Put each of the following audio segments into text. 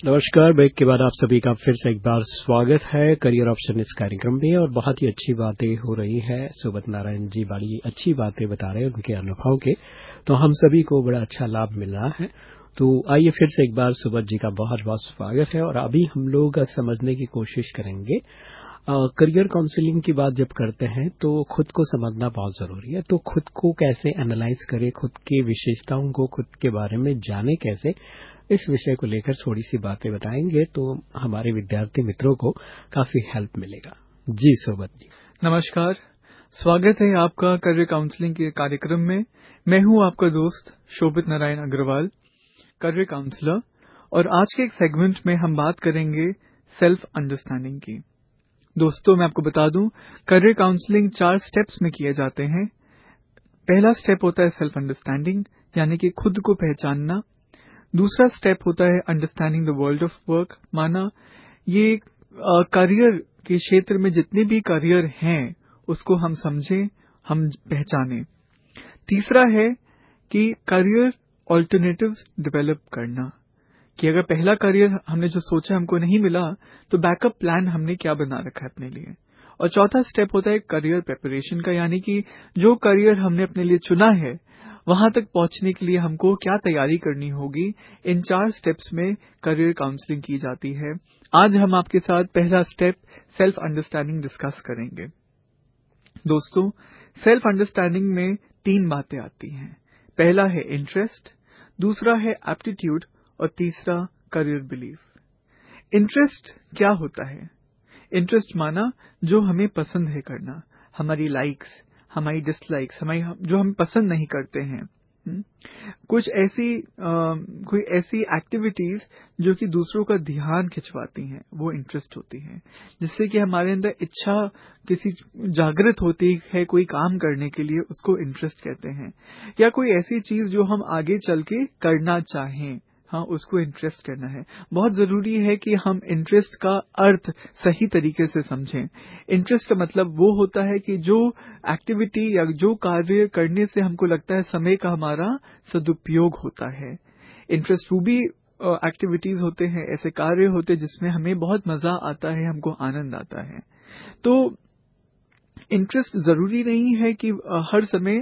नमस्कार। ब्रेक के बाद आप सभी का फिर से एक बार स्वागत है करियर ऑप्शन इस कार्यक्रम में। और बहुत ही अच्छी बातें हो रही हैं। सुबोध नारायण जी बड़ी अच्छी बातें बता रहे हैं उनके अनुभव के, तो हम सभी को बड़ा अच्छा लाभ मिल रहा है। तो आइए फिर से एक बार सुबोध जी का बहुत बहुत स्वागत है। और अभी हम लोग समझने की कोशिश करेंगे करियर काउंसलिंग की बात जब करते हैं तो खुद को समझना बहुत जरूरी है। तो खुद को कैसे एनालाइज करें, खुद की विशेषताओं को, खुद के बारे में जाने कैसे, इस विषय को लेकर थोड़ी सी बातें बताएंगे तो हमारे विद्यार्थी मित्रों को काफी हेल्प मिलेगा। जी सोबत जी। नमस्कार, स्वागत है आपका करियर काउंसलिंग के कार्यक्रम में। मैं हूं आपका दोस्त शोभित नारायण अग्रवाल, करियर काउंसलर। और आज के एक सेगमेंट में हम बात करेंगे सेल्फ अंडरस्टैंडिंग की। दोस्तों, मैं आपको बता दूं, करियर काउंसलिंग 4 स्टेप्स में किए जाते हैं। पहला स्टेप होता है सेल्फ अंडरस्टैंडिंग, यानी कि खुद को पहचानना। दूसरा स्टेप होता है understanding the world of work, माना ये करियर के क्षेत्र में जितने भी करियर हैं उसको हम समझें, हम पहचानें। तीसरा है कि करियर ऑल्टरनेटिव्स डेवलप करना, कि अगर पहला करियर हमने जो सोचा हमको नहीं मिला तो बैकअप प्लान हमने क्या बना रखा है अपने लिए। और चौथा स्टेप होता है करियर प्रिपरेशन का, यानी कि जो करियर हमने अपने लिए चुना है वहां तक पहुंचने के लिए हमको क्या तैयारी करनी होगी। इन 4 स्टेप्स में करियर काउंसलिंग की जाती है। आज हम आपके साथ पहला स्टेप सेल्फ अंडरस्टैंडिंग डिस्कस करेंगे। दोस्तों, सेल्फ अंडरस्टैंडिंग में 3 बातें आती हैं। पहला है इंटरेस्ट, दूसरा है एप्टीट्यूड और तीसरा करियर बिलीफ। इंटरेस्ट क्या होता है? इंटरेस्ट माना जो हमें पसंद है करना, हमारी लाइक्स, हमारी डिसलाइक्स, जो हम पसंद नहीं करते हैं। कोई ऐसी एक्टिविटीज जो कि दूसरों का ध्यान खिंचवाती हैं, वो इंटरेस्ट होती हैं, जिससे कि हमारे अंदर इच्छा किसी जागृत होती है कोई काम करने के लिए, उसको इंटरेस्ट कहते हैं। या कोई ऐसी चीज जो हम आगे चल के करना चाहें, हाँ, उसको इंटरेस्ट करना है। बहुत जरूरी है कि हम इंटरेस्ट का अर्थ सही तरीके से समझें। इंटरेस्ट का मतलब वो होता है कि जो एक्टिविटी या जो कार्य करने से हमको लगता है समय का हमारा सदुपयोग होता है। इंटरेस्ट वो भी एक्टिविटीज होते हैं, ऐसे कार्य होते हैं जिसमें हमें बहुत मजा आता है, हमको आनंद आता है। तो इंटरेस्ट जरूरी नहीं है कि हर समय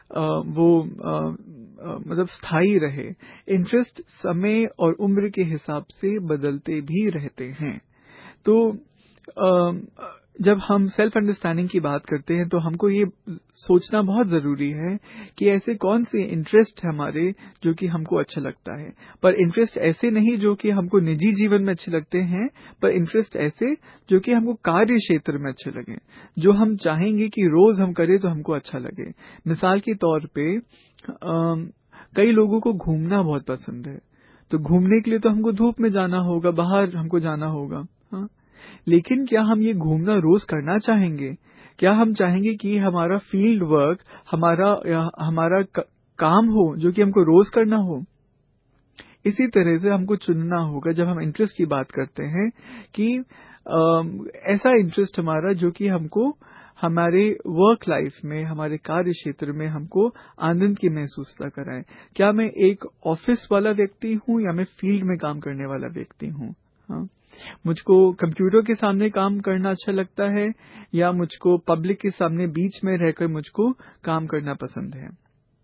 मतलब स्थायी रहे। इंटरेस्ट समय और उम्र के हिसाब से बदलते भी रहते हैं। तो जब हम सेल्फ अंडरस्टैंडिंग की बात करते हैं तो हमको ये सोचना बहुत जरूरी है कि ऐसे कौन से इंटरेस्ट है हमारे जो कि हमको अच्छा लगता है। पर इंटरेस्ट ऐसे नहीं जो कि हमको निजी जीवन में अच्छे लगते हैं, पर इंटरेस्ट ऐसे जो कि हमको कार्य क्षेत्र में अच्छे लगे, जो हम चाहेंगे कि रोज हम करें तो हमको अच्छा लगे। मिसाल के तौर पे कई लोगों को घूमना बहुत पसंद है, तो घूमने के लिए तो हमको धूप में जाना होगा, बाहर हमको जाना होगा, हाँ। लेकिन क्या हम ये घूमना रोज करना चाहेंगे? क्या हम चाहेंगे कि हमारा फील्ड वर्क, हमारा काम हो जो कि हमको रोज करना हो? इसी तरह से हमको चुनना होगा जब हम इंटरेस्ट की बात करते हैं कि ऐसा इंटरेस्ट हमारा जो कि हमको हमारे वर्क लाइफ में, हमारे कार्य क्षेत्र में हमको आनंद की महसूसता कराए। क्या मैं एक ऑफिस वाला व्यक्ति हूँ या मैं फील्ड में काम करने वाला व्यक्ति हूँ? हाँ, मुझको कंप्यूटर के सामने काम करना अच्छा लगता है या मुझको पब्लिक के सामने बीच में रहकर मुझको काम करना पसंद है।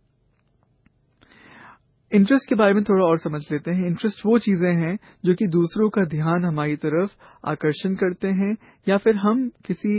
इंटरेस्ट के बारे में थोड़ा और समझ लेते हैं। इंटरेस्ट वो चीजें हैं जो कि दूसरों का ध्यान हमारी तरफ आकर्षण करते हैं, या फिर हम किसी